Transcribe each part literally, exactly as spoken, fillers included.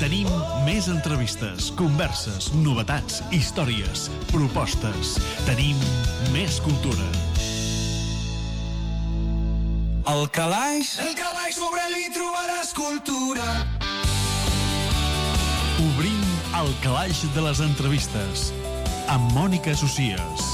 Tenim més entrevistes, converses, novetats, històries, propostes. Tenim més cultura. Al calaix, el calaix sobre ell hi trobaràs cultura. Obrim el calaix de les entrevistes amb Mònica Socias.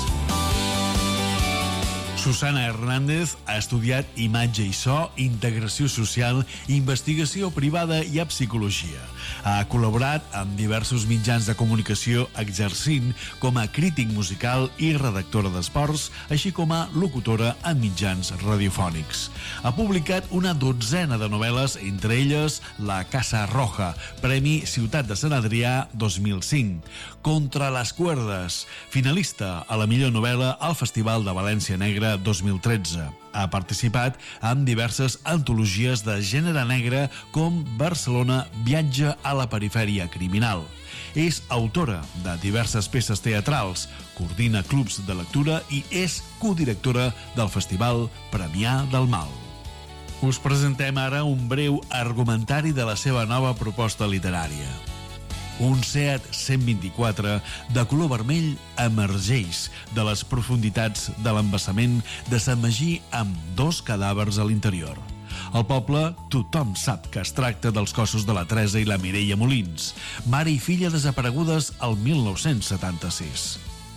Susana Hernández ha estudiat imatge i so, integració social, investigació privada i psicologia. Ha col·laborat amb diversos mitjans de comunicació exercint com a crític musical i redactora d'esports, així com a locutora en mitjans radiofònics. Ha publicat una dotzena de novel·les, entre elles La Casa Roja, Premi Ciutat de Sant Adrià dos mil cinc, Contra les cuerdes, finalista a la millor novel·la al Festival de València Negra dos mil tretze. Ha participat en diverses antologies de gènere negre com Barcelona viatja a la perifèria criminal. És autora de diverses peces teatrals, coordina clubs de lectura i és codirectora del Festival Premià del Mal. Us presentem ara un breu argumentari de la seva nova proposta literària. Un Seat cent vint-i-quatre de color vermell emergeix de les profunditats de l'embassament de Sant Magí amb dos cadàvers a l'interior. Al poble tothom sap que es tracta dels cossos de la Teresa i la Mireia Molins, mare i filla desaparegudes al mil nou-cents setanta-sis.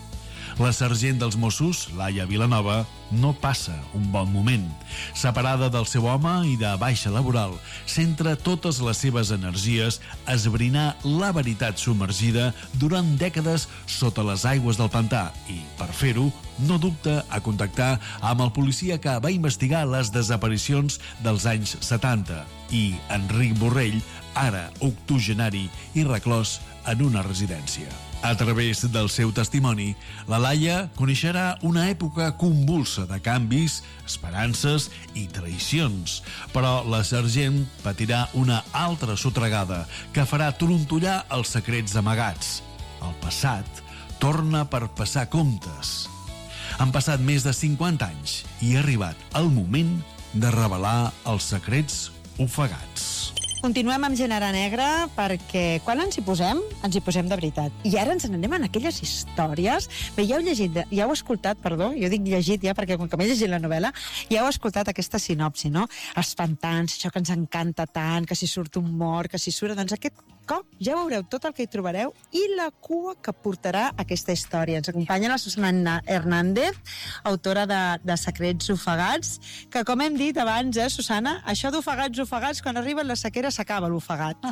La sergent dels Mossos, Laia Vilanova, no passa un bon moment. Separada del seu home i de baixa laboral, centra totes les seves energies a esbrinar la veritat submergida durant dècades sota les aigües del pantà i, per fer-ho, no dubta a contactar amb el policia que va investigar les desaparicions dels anys setanta i Enric Borrell, ara octogenari i reclòs en una residència. A través del seu testimoni, la Laia coneixerà una època convulsa de canvis, esperances i traïcions, però la sergent patirà una altra sotregada que farà trontollar els secrets amagats. El passat torna per passar comptes. Han passat més de cinquanta anys i ha arribat el moment de revelar els secrets ofegats. Continuem amb Gènere Negre perquè quan ens hi posem, ens hi posem de veritat. I ara ens n'anem en aquelles històries. Bé, ja heu llegit, ja heu escoltat, perdó, jo dic llegit ja perquè com que m'he llegit la novel·la, ja heu escoltat aquesta sinopsi, no? Els pantans, això que ens encanta tant, que si surt un mort, que si surt... Doncs aquest cop ja veureu tot el que hi trobareu i la cua que portarà aquesta història. Ens acompanya la Susana Hernández, autora de, de Secrets ofegats, que com hem dit abans, eh, Susana, això d'ofegats, ofegats, quan arriben les sequeres s'acaba l'ofegat.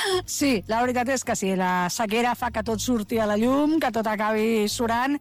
Sí, la veritat és que sí, la sequera fa que tot surti a la llum, que tot acabi surant,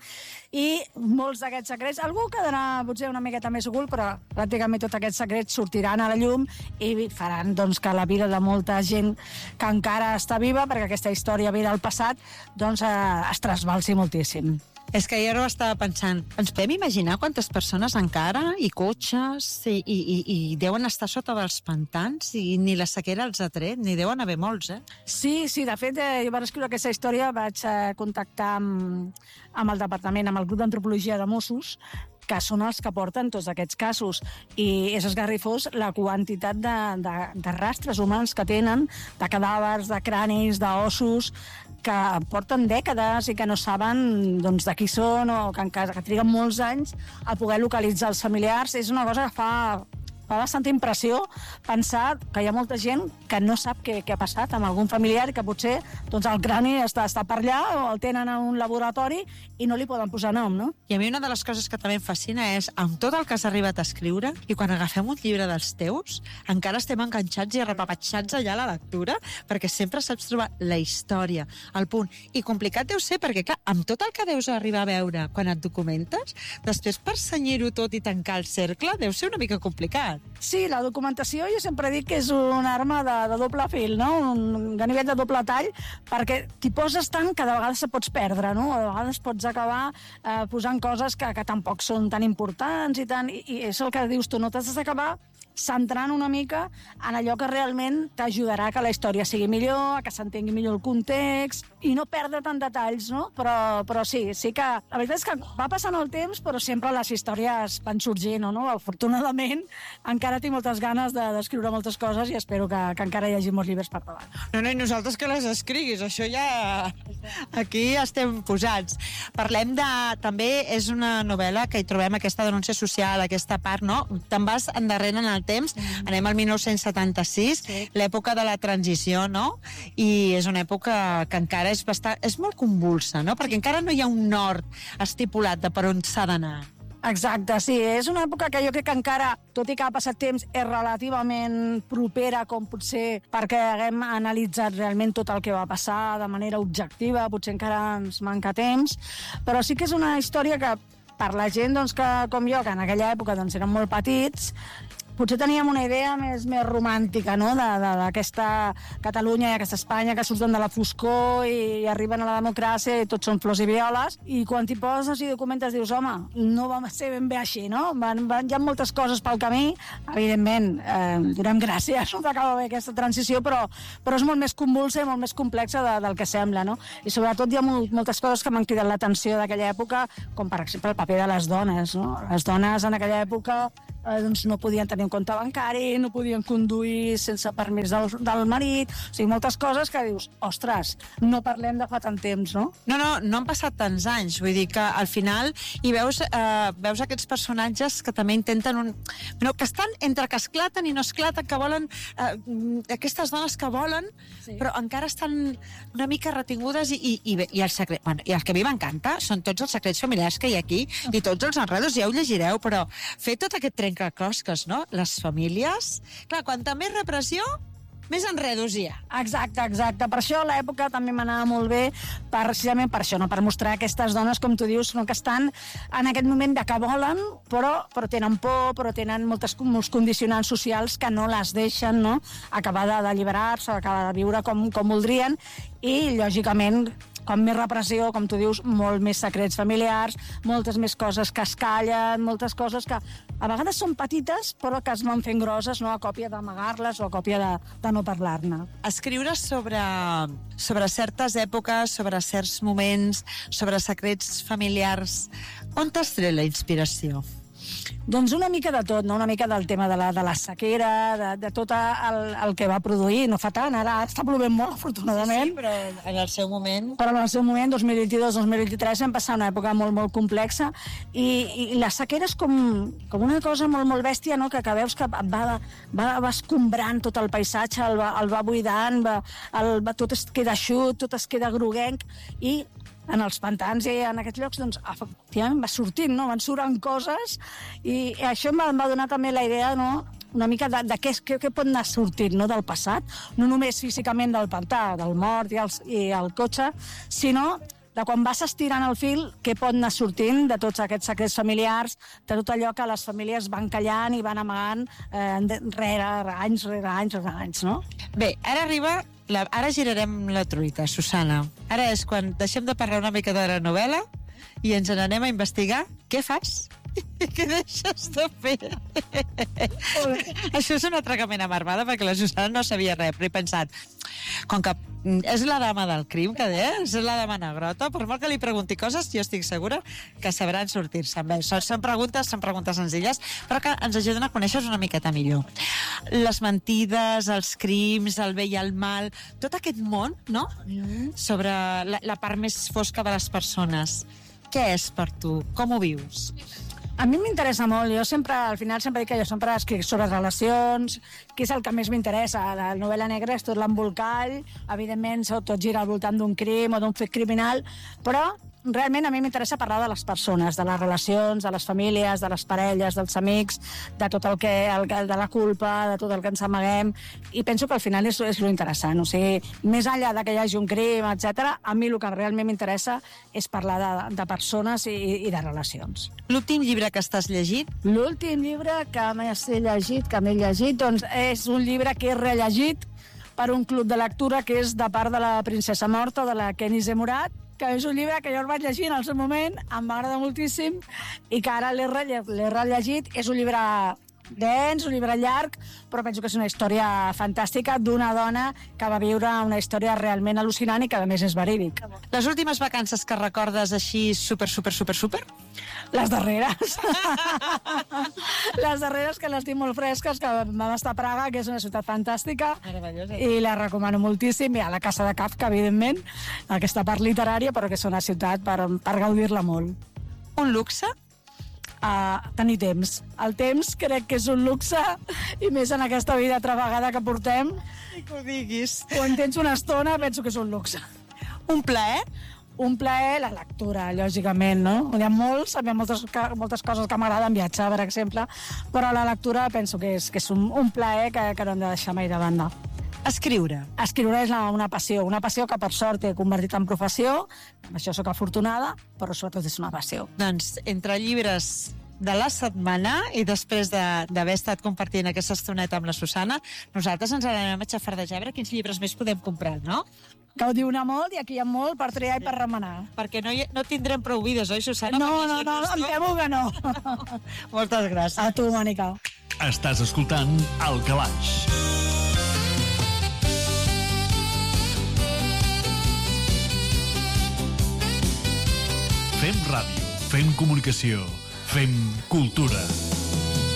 i molts d'aquests secrets, algú quedarà potser una miqueta més ocult, però pràcticament tots aquests secrets sortiran a la llum i faran doncs, que la vida de molta gent que encara està viva, perquè aquesta història ve del passat, doncs eh, es trasbalsi moltíssim. És que jo no estava pensant, ens podem imaginar quantes persones encara, i cotxes, i, i, i, i deuen estar sota dels pantans, i ni la sequera els ha tret, ni deuen haver molts, eh? Sí, sí, de fet, eh, jo per escriure aquesta història vaig eh, contactar amb, amb el departament, amb el grup d'antropologia de Mossos, que són els que porten tots aquests casos. I és esgarrifós la quantitat de, de, de rastres humans que tenen, de cadàvers, de cranis, d'ossos, que porten dècades i que no saben doncs, de qui són o que, encara, que triguen molts anys a poder localitzar els familiars. És una cosa que fa, fa bastanta impressió pensar que hi ha molta gent que no sap què, què ha passat amb algun familiar, que potser doncs, el crani està, està per allà o el tenen en un laboratori i no li poden posar nom, no? I a mi una de les coses que també em fascina és, amb tot el que has arribat a escriure, i quan agafem un llibre dels teus, encara estem enganxats i arrepapatxats allà a la lectura, perquè sempre saps trobar la història, el punt. I complicat deu ser, perquè clar, amb tot el que deus arribar a veure quan et documentes, després per senyir-ho tot i tancar el cercle, deu ser una mica complicat. Sí, la documentació jo sempre dic que és una arma de, de doble fil, no? Un ganivet de doble tall, perquè t'hi poses tant que de vegades se pots perdre, no? A vegades pots acabar eh, posant coses que, que tampoc són tan importants i tant, i, i és el que dius tu, no t'has d'acabar centrant una mica en allò que realment t'ajudarà que la història sigui millor, que s'entengui millor el context, i no perdre tant detalls, no? Però, però sí, sí que... La veritat és que va passant el temps, però sempre les històries van sorgint, no? Afortunadament, encara tinc moltes ganes de, d'escriure moltes coses i espero que, que encara hi hagi molts llibres per davant. No, no, i nosaltres que les escriguis, això ja... Aquí estem posats. Parlem de... També és una novel·la que hi trobem aquesta denúncia social, aquesta part, no? Te'n vas endarrere en el temps, mm. anem al dinou setanta-sis, sí. l'època de la transició, no? I és una època que encara és bastant... És molt convulsa, no? Perquè encara no hi ha un nord estipulat de per on s'ha d'anar. Exacte, sí. És una època que jo crec que encara, tot i que ha passat temps, és relativament propera, com potser perquè haguem analitzat realment tot el que va passar de manera objectiva, potser encara ens manca temps, però sí que és una història que, per la gent doncs, que, com jo, que en aquella època doncs, eren molt petits, potser teníem una idea més, més romàntica, no?, d'aquesta Catalunya i aquesta Espanya que surten de la foscor i, i arriben a la democràcia i tots són flors i violes, i quan t'hi poses i documentes dius, home, no va ser ben bé així, no? Van, van, hi ha moltes coses pel camí, evidentment, eh, donem gràcies, no t'acaba bé aquesta transició, però, però és molt més convulsa i molt més complexa de, del que sembla, no? I sobretot hi ha molt, moltes coses que m'han cridat l'atenció d'aquella època, com per exemple el paper de les dones, no? Les dones en aquella època eh, doncs no podien tenir un compte bancari, no podien conduir sense permís del, del marit, o sigui, moltes coses que dius, ostres, no parlem de fa tant temps, no? No, no, no han passat tants anys, vull dir que al final hi veus, eh, veus aquests personatges que també intenten un... No, que estan entre que esclaten i no esclaten, que volen... Eh, aquestes dones que volen, sí. però encara estan una mica retingudes i, i, i, i el secret... Bueno, i el que a mi m'encanta són tots els secrets familiars que hi ha aquí i tots els enredos, ja ho llegireu, però fer tot aquest trencaclosques, no?, les famílies... Clar, quanta més repressió, més enredos hi ha. Exacte, exacte. Per això l'època també m'anava molt bé, precisament per això, no? Per mostrar aquestes dones, com tu dius, no? Que estan en aquest moment de que volen, però, però tenen por, però tenen moltes, molts condicionants socials que no les deixen, no?, acabar d'alliberar-se, acabar de viure com, com voldrien, i, lògicament, com més repressió, com tu dius, molt més secrets familiars, moltes més coses que es callen, moltes coses que a vegades són petites, però que es van fent grosses, no?, a còpia d'amagar-les o a còpia de, de no parlar-ne. Escriure sobre, sobre certes èpoques, sobre certs moments, sobre secrets familiars, on t'has tret la inspiració? Doncs una mica de tot, no? Una mica del tema de la, de la sequera, de, de tot el, el que va produir, no fa tant, ara està plovent molt, afortunadament. Sí, però en el seu moment... Però en el seu moment, dos mil vint-i-dos dos mil vint-i-tres, vam passar una època molt, molt complexa, i, i la sequera és com, com una cosa molt, molt bèstia, no?, que, que veus que va, va, va escombrant tot el paisatge, el va, el va buidant, va, el, va, tot es queda eixut, tot es queda groguenc, i en els pantans i en aquests llocs, doncs, efectivament, va sortint, no?, van surant coses, i això em va, em va donar també la idea, no?, una mica de, de què, què, què pot anar sortint, no?, del passat, no només físicament del pantà, del mort i el, i el cotxe, sinó de quan vas estirant el fil, què pot anar sortint de tots aquests secrets familiars, de tot allò que les famílies van callant i van amagant eh, rere anys, rere anys, rere anys, no? Bé, ara arriba... La, ara girarem la truita, Susana. Ara és quan deixem de parlar una mica de la novel·la i ens n'anem a investigar què fas i què deixes de fer. Això és un atracament a marmada perquè la Susana no sabia res, però he pensat, com que és la dama del crim, que és la dama negrota, per molt que li pregunti coses, jo estic segura que sabran sortir-se. Bé, són, són preguntes, són preguntes senzilles, però que ens ajuden a conèixer una miqueta millor. Les mentides, els crims, el bé i el mal, tot aquest món, no?, sobre la, la part més fosca de les persones. Què és per tu? Com ho vius? A mi m'interessa molt. Jo sempre, al final, sempre dic que jo sempre escric sobre relacions, que és el que més m'interessa. La novel·la negra és tot l'embolcall, evidentment tot gira al voltant d'un crim o d'un fet criminal, però realment a mi m'interessa parlar de les persones, de les relacions, de les famílies, de les parelles, dels amics, de tot el que, el, de la culpa, de tot el que ens amaguem, i penso que al final és, és lo interessant. O sigui, més enllà de que hi hagi un crim, etcètera, a mi el que realment m'interessa és parlar de, de persones i, i de relacions. L'últim llibre que estàs llegint? L'últim llibre que m'he llegit, que m'he llegit, doncs és un llibre que he rellegit per un club de lectura que és de part de la Princesa Morta, de la Kenise Murat, que és un llibre que jo el vaig llegir en el seu moment, em va agradar moltíssim, i que ara l'he rellegit. És un llibre dens, un llibre llarg, però penso que és una història fantàstica d'una dona que va viure una història realment al·lucinant i que, a més, és verídic. Les últimes vacances que recordes així super, super, super, super? Les darreres. Les darreres, que les tinc molt fresques, que vam estar a Praga, que és una ciutat fantàstica, i la recomano moltíssim. Hi ha la Casa de Kafka, evidentment, aquesta part literària, però que és una ciutat per, per gaudir-la molt. Un luxe? Uh, tenir temps. El temps crec que és un luxe, i més en aquesta vida travegada que portem. I que ho diguis. Quan tens una estona, penso que és un luxe. Un plaer? Un plaer, la lectura, lògicament, no? Hi ha molts, hi ha moltes, moltes coses que m'agraden, viatjar, per exemple, però la lectura penso que és, que és un, un plaer que, que no hem de deixar mai de banda. Escriure. Escriure és la, una passió, una passió que per sort he convertit en professió, amb això sóc afortunada, però sobretot és una passió. Doncs entre llibres de la setmana i després d'haver de, estat compartint aquesta estoneta amb la Susana, nosaltres ens anem a xafardejar a veure quins llibres més podem comprar, no? Gaudiu-ne molt, i aquí hi ha molt per triar i per remenar. Perquè no, hi, no tindrem prou vides, oi, Susana? No, no, no, em temo que no. Moltes gràcies. A tu, Mònica. Estàs escoltant El Calaix. Fem ràdio, fem comunicació, fem cultura.